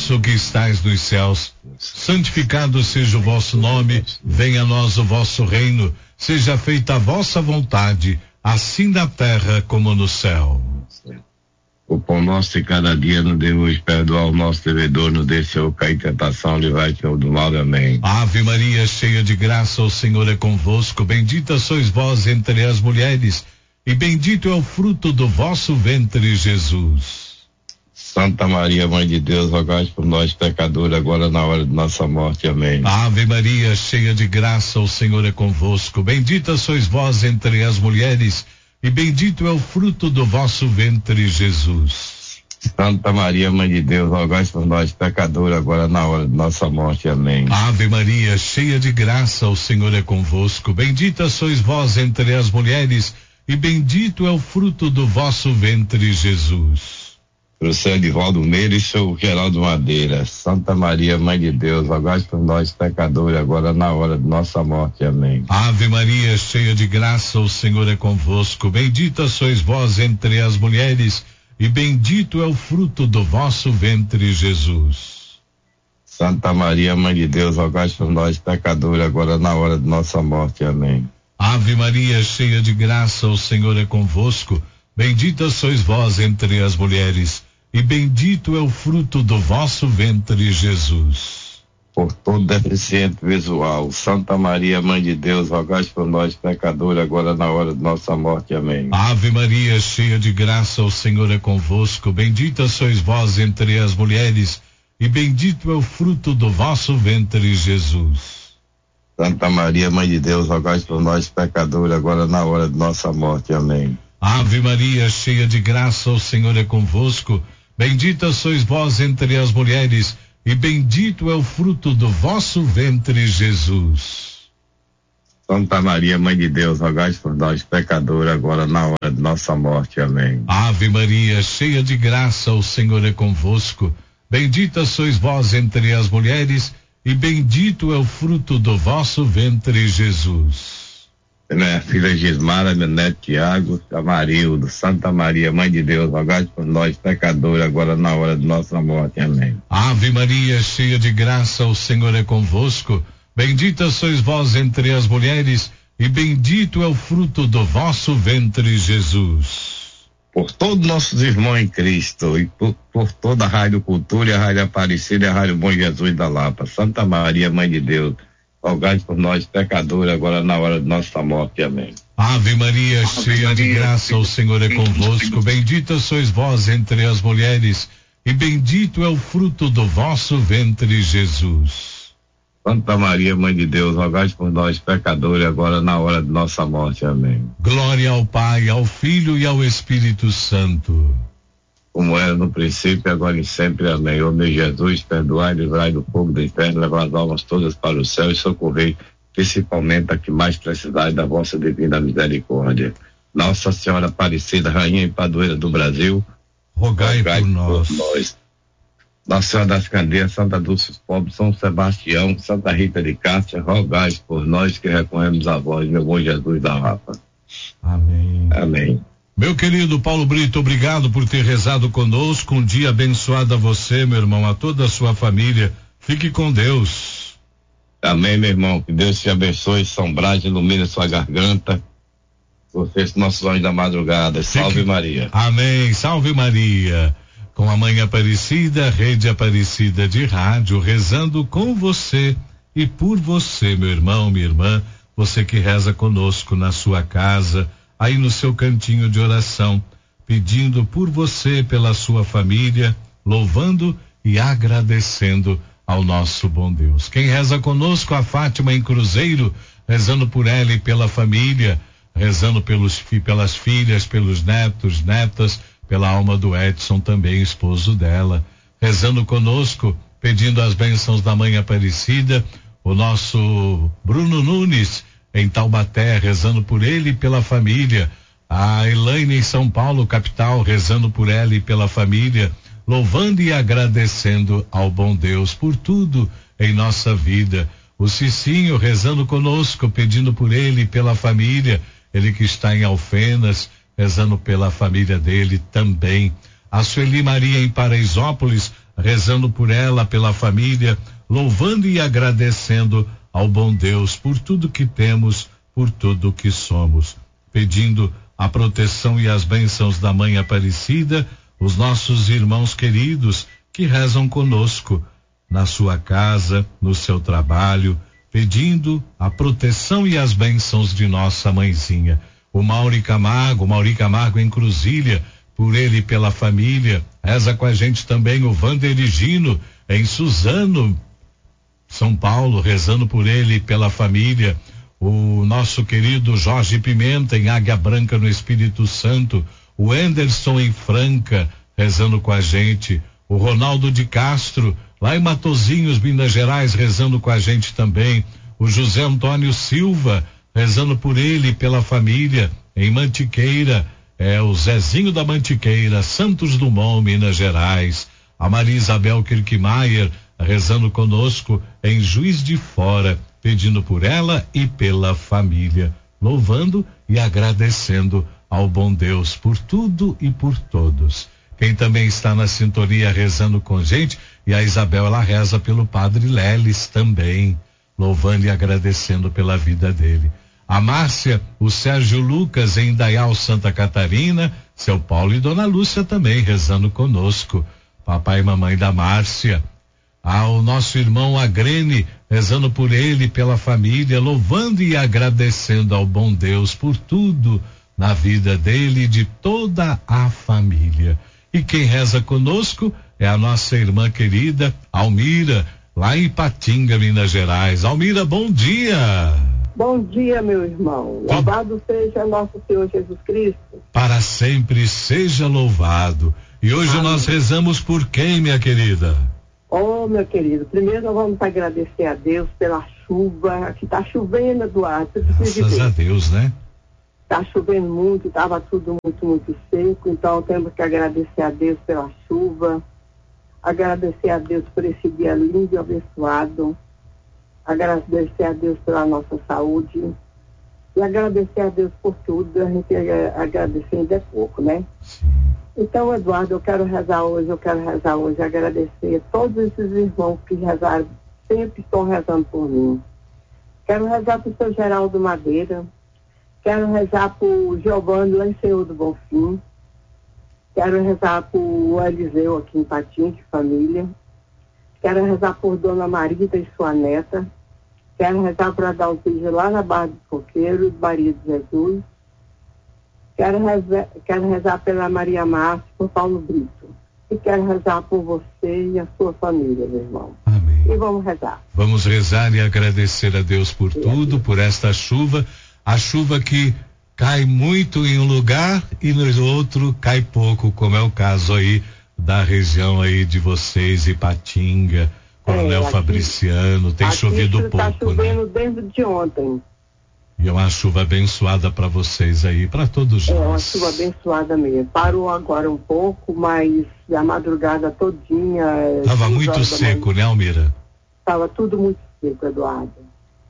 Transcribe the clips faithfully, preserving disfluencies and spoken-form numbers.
nosso que estais nos céus, santificado seja o vosso nome, venha a nós o vosso reino, seja feita a vossa vontade, assim na terra como no céu. O pão nosso de cada dia nos dê hoje, perdoar o nosso devedor, nos deixe eu cair em tentação, livrai-nos do mal, amém. Ave Maria, cheia de graça, o Senhor é convosco, bendita sois vós entre as mulheres, e bendito é o fruto do vosso ventre, Jesus. Santa Maria, Mãe de Deus, rogai por nós, pecadores, agora na hora de nossa morte, amém. Ave Maria, cheia de graça, o Senhor é convosco, bendita sois vós entre as mulheres, e bendito é o fruto do vosso ventre, Jesus. Santa Maria, Mãe de Deus, rogai por nós, pecadores, agora na hora de nossa morte, amém. Ave Maria, cheia de graça, o Senhor é convosco, bendita sois vós entre as mulheres, e bendito é o fruto do vosso ventre, Jesus. Procede Valdo Meira e sou Geraldo Madeira. Santa Maria, Mãe de Deus, rogai por nós, pecadores, agora na hora de nossa morte, amém. Ave Maria, cheia de graça, o Senhor é convosco, bendita sois vós entre as mulheres, e bendito é o fruto do vosso ventre, Jesus. Santa Maria, Mãe de Deus, rogai por nós, pecadores, agora na hora de nossa morte, amém. Ave Maria, cheia de graça, o Senhor é convosco, bendita sois vós entre as mulheres, e bendito é o fruto do vosso ventre, Jesus. Por todo deficiente visual, Santa Maria, Mãe de Deus, rogai por nós, pecadores, agora na hora de nossa morte, amém. Ave Maria, cheia de graça, o Senhor é convosco, bendita sois vós entre as mulheres, e bendito é o fruto do vosso ventre, Jesus. Santa Maria, Mãe de Deus, rogai por nós, pecadores, agora na hora de nossa morte, amém. Ave Maria, cheia de graça, o Senhor é convosco, bendita sois vós entre as mulheres, e bendito é o fruto do vosso ventre, Jesus. Santa Maria, Mãe de Deus, rogai por nós, pecadores, agora na hora de nossa morte, amém. Ave Maria, cheia de graça, o Senhor é convosco, bendita sois vós entre as mulheres, e bendito é o fruto do vosso ventre, Jesus. Minha filha Gismara, meu neto Tiago, Amarildo, Santa Maria, Mãe de Deus, rogai por nós, pecadores, agora na hora de nossa morte, amém. Ave Maria, cheia de graça, o Senhor é convosco, bendita sois vós entre as mulheres, e bendito é o fruto do vosso ventre, Jesus. Por todos nossos irmãos em Cristo, e por, por toda a Rádio Cultura, e a Rádio Aparecida, e a Rádio Bom Jesus da Lapa, Santa Maria, Mãe de Deus, rogai por nós, pecadores, agora na hora de nossa morte, amém. Ave Maria, Ave cheia Maria, de graça, o Senhor é convosco, bendita sois vós entre as mulheres, e bendito é o fruto do vosso ventre, Jesus. Santa Maria, Mãe de Deus, rogai por nós, pecadores, agora na hora de nossa morte, amém. Glória ao Pai, ao Filho e ao Espírito Santo. Como era no princípio, agora e sempre, amém. Ó meu Jesus, perdoai, livrai do fogo do inferno, levai as almas todas para o céu e socorrei, principalmente a que mais precisar da vossa divina misericórdia. Nossa Senhora Aparecida, Rainha e Padroeira do Brasil, rogai, rogai por, nós. por nós. Nossa Senhora das Candeias, Santa Dulce dos Pobres, São Sebastião, Santa Rita de Cássia, rogai por nós que recorremos a vós, meu bom Jesus da Lapa. Amém. Amém. Meu querido Paulo Brito, obrigado por ter rezado conosco. Um dia abençoado a você, meu irmão, a toda a sua família. Fique com Deus. Amém, meu irmão. Que Deus te abençoe. São Brás ilumine sua garganta. Vocês, nossos anjos da madrugada. Salve Fique... Maria. Amém. Salve Maria. Com a Mãe Aparecida, Rede Aparecida de Rádio, rezando com você e por você, meu irmão, minha irmã. Você que reza conosco na sua casa, aí no seu cantinho de oração, pedindo por você, pela sua família, louvando e agradecendo ao nosso bom Deus. Quem reza conosco, a Fátima em Cruzeiro, rezando por ela e pela família, rezando pelos, pelas filhas, pelos netos, netas, pela alma do Edson, também esposo dela, rezando conosco, pedindo as bênçãos da Mãe Aparecida, o nosso Bruno Nunes, em Taubaté, rezando por ele e pela família. A Elaine em São Paulo, capital, rezando por ela e pela família, louvando e agradecendo ao bom Deus por tudo em nossa vida. O Cicinho rezando conosco, pedindo por ele e pela família, ele que está em Alfenas, rezando pela família dele também. a Sueli Maria em Paraisópolis, rezando por ela, pela família, louvando e agradecendo ao bom Deus por tudo que temos, por tudo que somos, pedindo a proteção e as bênçãos da Mãe Aparecida, os nossos irmãos queridos que rezam conosco na sua casa, no seu trabalho, pedindo a proteção e as bênçãos de nossa mãezinha. O Mauri Camargo, Mauri Camargo em Cruzília, por ele e pela família, reza com a gente também o Vander Gino em Suzano, São Paulo, rezando por ele e pela família. O nosso querido Jorge Pimenta em Águia Branca no Espírito Santo, o Anderson em Franca, rezando com a gente, o Ronaldo de Castro lá em Matozinhos, Minas Gerais, rezando com a gente também, o José Antônio Silva, rezando por ele e pela família, em Mantiqueira, é o Zezinho da Mantiqueira, Santos Dumont, Minas Gerais, a Maria Isabel Kirkmaier, rezando conosco em Juiz de Fora, pedindo por ela e pela família, louvando e agradecendo ao bom Deus por tudo e por todos. Quem também está na sintonia rezando com gente, e a Isabel, ela reza pelo Padre Leles também, louvando e agradecendo pela vida dele. A Márcia, o Sérgio Lucas em Indaial, Santa Catarina, seu Paulo e Dona Lúcia também rezando conosco, papai e mamãe da Márcia. Ao nosso irmão Agrene, rezando por ele, pela família, louvando e agradecendo ao bom Deus por tudo na vida dele e de toda a família. E quem reza conosco é a nossa irmã querida Almira, lá em Ipatinga, Minas Gerais. Almira, bom dia. Bom dia, meu irmão. Louvado seja nosso Senhor Jesus Cristo. Para sempre seja louvado. E hoje Amém. Nós rezamos por quem, minha querida? Oh, meu querido, primeiro nós vamos agradecer a Deus pela chuva. Aqui está chovendo, Eduardo. Graças a Deus, né? Está chovendo muito, estava tudo muito, muito seco, então temos que agradecer a Deus pela chuva, agradecer a Deus por esse dia lindo e abençoado, agradecer a Deus pela nossa saúde e agradecer a Deus por tudo. A gente agradecer ainda é pouco, né? Então, Eduardo, eu quero rezar hoje, eu quero rezar hoje, agradecer a todos esses irmãos que rezaram, sempre estão rezando por mim. Quero rezar para o seu Geraldo Madeira. Quero rezar por Giovanni lá em Senhor do Bonfim. Quero rezar por Eliseu aqui em Patinho, de família. Quero rezar por Dona Marita e sua neta. Quero rezar por Adalcide lá na Barra dos Coqueiros, Maria de Jesus. Quero rezar, quero rezar pela Maria Márcia, por Paulo Brito. E quero rezar por você e a sua família, meu irmão. Amém. E vamos rezar. Vamos rezar e agradecer a Deus por e tudo, por esta chuva. A chuva que cai muito em um lugar e no outro cai pouco, como é o caso aí da região aí de vocês, Ipatinga, Coronel é, aqui, Fabriciano, tem chovido pouco, tá chovendo, né? Desde de ontem. E é uma chuva abençoada para vocês aí, para todos nós. É uma chuva abençoada mesmo. Parou agora um pouco, mas a madrugada todinha. Tava muito seco, né, Almira? Tava tudo muito seco, Eduardo.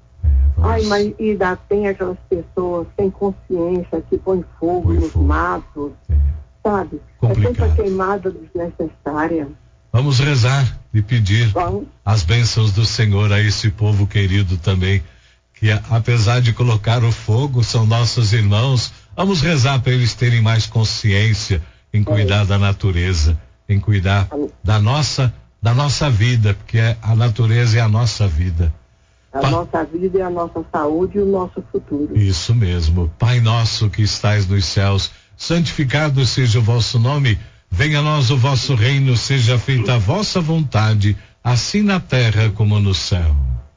Ai, mas e ainda tem aquelas pessoas sem consciência que põem fogo Põe nos fogo. matos, é. sabe? Complicado. É tanta queimada desnecessária. Vamos rezar e pedir Vamos. as bênçãos do Senhor a esse povo querido também, que apesar de colocar o fogo, são nossos irmãos. Vamos rezar para eles terem mais consciência em cuidar é. da natureza, em cuidar Amém. da nossa, da nossa vida, porque a natureza é a nossa vida. A pa... nossa vida é a nossa saúde e o nosso futuro. Isso mesmo. Pai nosso que estais nos céus, santificado seja o vosso nome, venha a nós o vosso reino, seja feita a vossa vontade, assim na terra como no céu.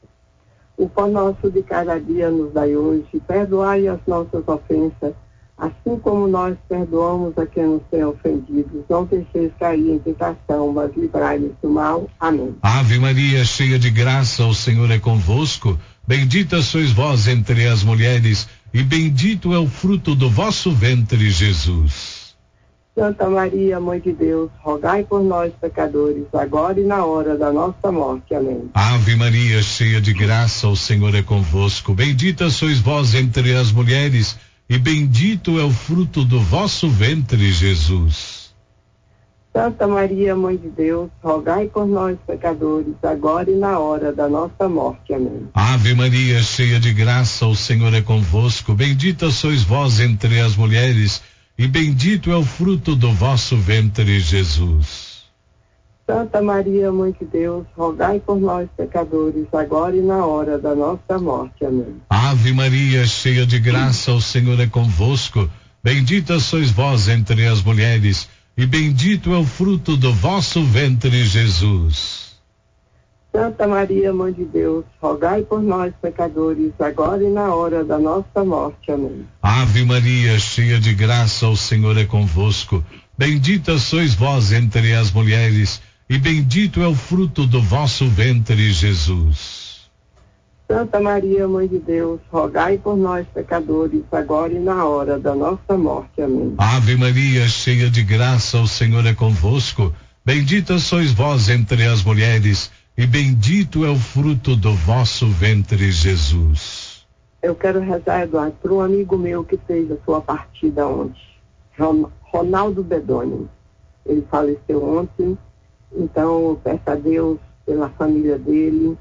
O pão nosso de cada dia nos dai hoje, perdoai as nossas ofensas, assim como nós perdoamos a quem nos tem ofendido. Não deixeis cair em tentação, mas livrai-nos do mal. Amém. Ave Maria, cheia de graça, o Senhor é convosco. Bendita sois vós entre as mulheres, e bendito é o fruto do vosso ventre, Jesus. Santa Maria, Mãe de Deus, rogai por nós, pecadores, agora e na hora da nossa morte. Amém. Ave Maria, cheia de graça, o Senhor é convosco. Bendita sois vós entre as mulheres, e bendito é o fruto do vosso ventre, Jesus. Santa Maria, Mãe de Deus, rogai por nós, pecadores, agora e na hora da nossa morte. Amém. Ave Maria, cheia de graça, o Senhor é convosco. Bendita sois vós entre as mulheres, e bendito é o fruto do vosso ventre, Jesus. Santa Maria, Mãe de Deus, rogai por nós, pecadores, agora e na hora da nossa morte. Amém. Ave Maria, cheia de graça, o Senhor é convosco. Bendita sois vós entre as mulheres, e bendito é o fruto do vosso ventre, Jesus. Santa Maria, Mãe de Deus, rogai por nós, pecadores, agora e na hora da nossa morte. Amém. Ave Maria, cheia de graça, o Senhor é convosco. Bendita sois vós entre as mulheres, e bendito é o fruto do vosso ventre, Jesus. Santa Maria, Mãe de Deus, rogai por nós, pecadores, agora e na hora da nossa morte. Amém. Ave Maria, cheia de graça, o Senhor é convosco. Bendita sois vós entre as mulheres, e bendito é o fruto do vosso ventre, Jesus. Eu quero rezar, Eduardo, para um amigo meu que fez a sua partida ontem, Ronaldo Bedoni. Ele faleceu ontem, então eu peço a Deus pela família dele,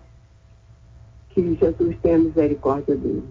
que Jesus tenha misericórdia dele.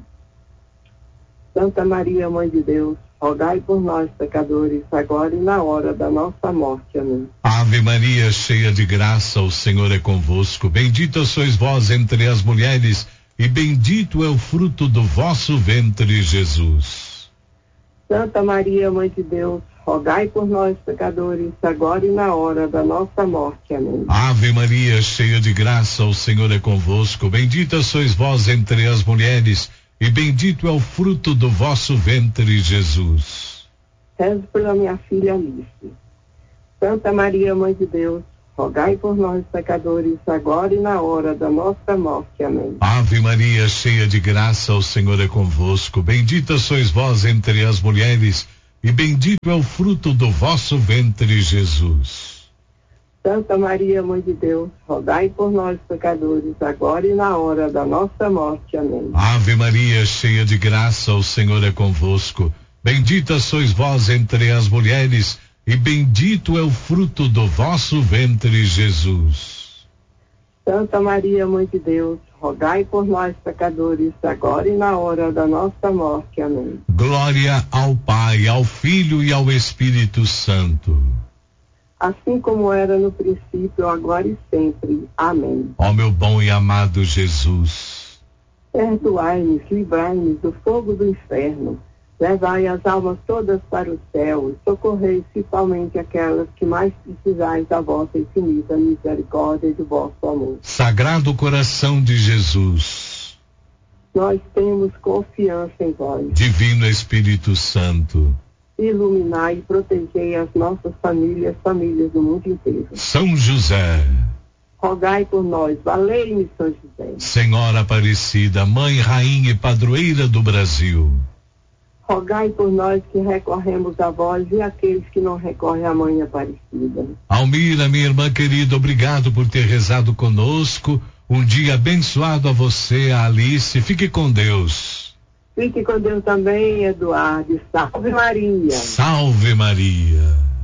Santa Maria, Mãe de Deus, rogai por nós, pecadores, agora e na hora da nossa morte. Amém. Ave Maria, cheia de graça, o Senhor é convosco. Bendita sois vós entre as mulheres, e bendito é o fruto do vosso ventre, Jesus. Santa Maria, Mãe de Deus, rogai por nós, pecadores, agora e na hora da nossa morte. Amém. Ave Maria, cheia de graça, o Senhor é convosco. Bendita sois vós entre as mulheres, e bendito é o fruto do vosso ventre, Jesus. Rezo pela minha filha Alice. Santa Maria, Mãe de Deus, rogai por nós, pecadores, agora e na hora da nossa morte. Amém. Ave Maria, cheia de graça, o Senhor é convosco. Bendita sois vós entre as mulheres, e bendito é o fruto do vosso ventre, Jesus. Santa Maria, Mãe de Deus, rogai por nós, pecadores, agora e na hora da nossa morte. Amém. Ave Maria, cheia de graça, o Senhor é convosco. Bendita sois vós entre as mulheres, e bendito é o fruto do vosso ventre, Jesus. Santa Maria, Mãe de Deus, rogai por nós, pecadores, agora e na hora da nossa morte. Amém. Glória ao Pai, ao Filho e ao Espírito Santo. Assim como era no princípio, agora e sempre. Amém. Ó meu bom e amado Jesus, perdoai-nos, livrai-nos do fogo do inferno, levai as almas todas para o céu e socorrei principalmente aquelas que mais precisais da vossa infinita misericórdia e do vosso amor. Sagrado Coração de Jesus, nós temos confiança em vós. Divino Espírito Santo, iluminai e protegei as nossas famílias, famílias do mundo inteiro. São José, rogai por nós, valei-me São José. Senhora Aparecida, Mãe, Rainha e Padroeira do Brasil, rogai por nós que recorremos a vós e aqueles que não recorrem à Mãe Aparecida. Almira, minha irmã querida, obrigado por ter rezado conosco. Um dia abençoado a você, a Alice. Fique com Deus. Fique com Deus também, Eduardo. Salve Maria. Salve Maria.